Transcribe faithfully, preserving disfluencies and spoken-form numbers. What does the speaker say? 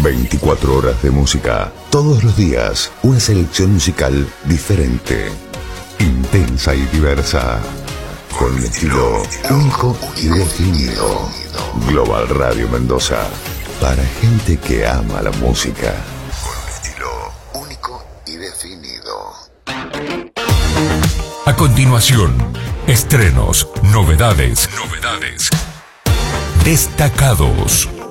veinticuatro horas de música, todos los días, una selección musical diferente, intensa y diversa, con un estilo único y definido. Global Radio Mendoza, para gente que ama la música, con un estilo único y definido. A continuación, estrenos, novedades, novedades, destacados.